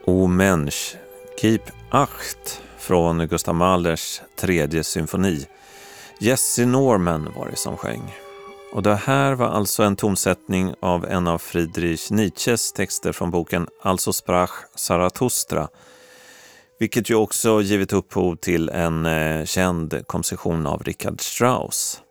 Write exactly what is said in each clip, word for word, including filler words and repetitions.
O Mensch, Gib Acht från Gustav Mahlers tredje symfoni. Jesse Norman var det som sjöng. Och det här var alltså en tonsättning av en av Friedrich Nietzsches texter från boken Also sprach Zarathustra, vilket ju också givit upphov till en eh, känd komposition av Richard Strauss.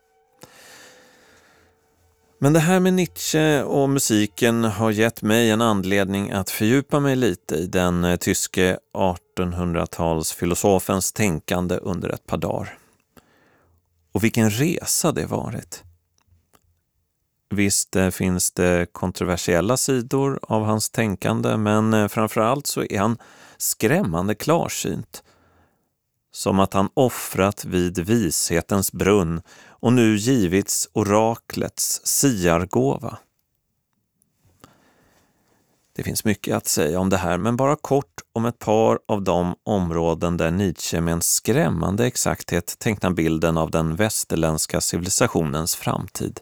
Men det här med Nietzsche och musiken har gett mig en anledning att fördjupa mig lite i den eh, tyske artonhundratals-filosofens tänkande under ett par dagar. Och vilken resa det varit. Visst finns det kontroversiella sidor av hans tänkande, men framförallt så är han skrämmande klarsynt. Som att han offrat vid vishetens brunn och nu givits oraklets siargåva. Det finns mycket att säga om det här, men bara kort om ett par av de områden där Nietzsche med en skrämmande exakthet tecknar bilden av den västerländska civilisationens framtid.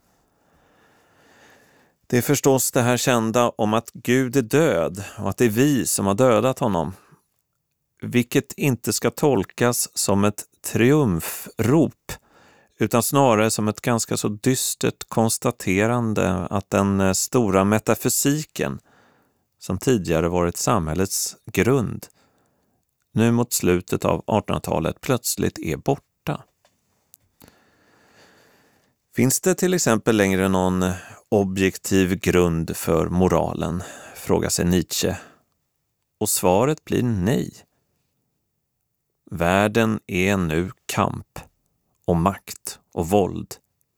Det är förstås det här kända om att Gud är död och att det är vi som har dödat honom. Vilket inte ska tolkas som ett triumfrop utan snarare som ett ganska så dystert konstaterande att den stora metafysiken, som tidigare varit samhällets grund, nu mot slutet av artonhundratalet plötsligt är borta. Finns det till exempel längre någon objektiv grund för moralen, frågar sig Nietzsche. Och svaret blir nej. Världen är nu kamp och makt och våld.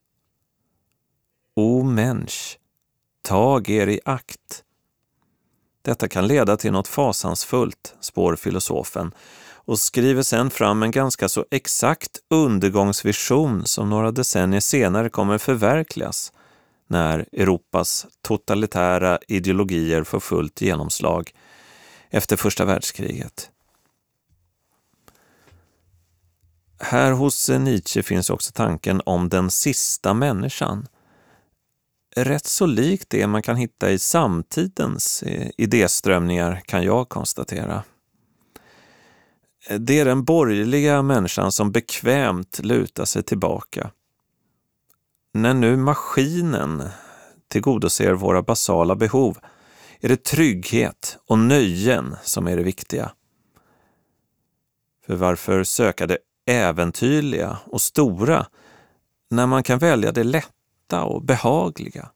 O Mensch, tag er i akt. Detta kan leda till något fasansfullt, spår filosofen, och skriver sen fram en ganska så exakt undergångsvision som några decennier senare kommer förverkligas när Europas totalitära ideologier får fullt genomslag efter första världskriget. Här hos Nietzsche finns också tanken om den sista människan. Rätt så likt det man kan hitta i samtidens idéströmningar, kan jag konstatera. Det är den borgerliga människan som bekvämt lutar sig tillbaka. När nu maskinen tillgodoser våra basala behov är det trygghet och nöjen som är det viktiga. För varför söka det äventyrliga och stora när man kan välja det lätta och behagliga?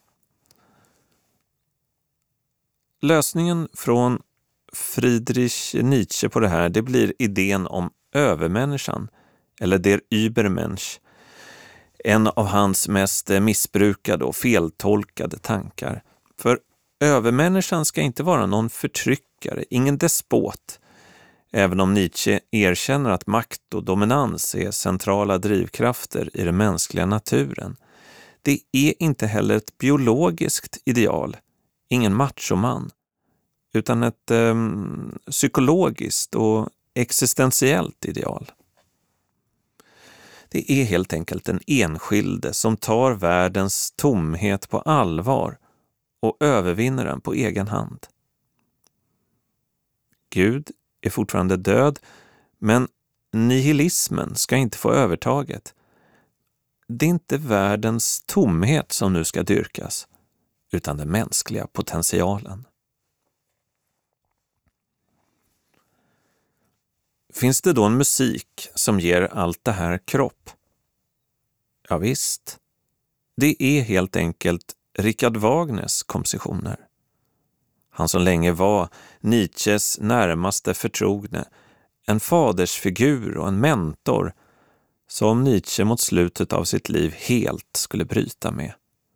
Lösningen från Friedrich Nietzsche på det här, det blir idén om övermänniskan, eller der Übermensch, en av hans mest missbrukade och feltolkade tankar. För övermänniskan ska inte vara någon förtryckare, ingen despot, även om Nietzsche erkänner att makt och dominans är centrala drivkrafter i den mänskliga naturen. Det är inte heller ett biologiskt ideal, ingen machoman, utan ett eh, psykologiskt och existentiellt ideal. Det är helt enkelt en enskilde som tar världens tomhet på allvar och övervinner den på egen hand. Gud är fortfarande död, men nihilismen ska inte få övertaget. Det är inte världens tomhet som nu ska dyrkas, utan den mänskliga potentialen. Finns det då en musik som ger allt det här kropp? Ja visst. Det är helt enkelt Richard Wagners kompositioner. Han som länge var Nietzsches närmaste förtrogne, en fadersfigur och en mentor som Nietzsche mot slutet av sitt liv helt skulle bryta med.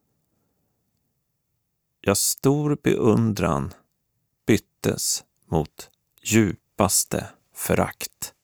Ja, stor beundran byttes mot djupaste förakt.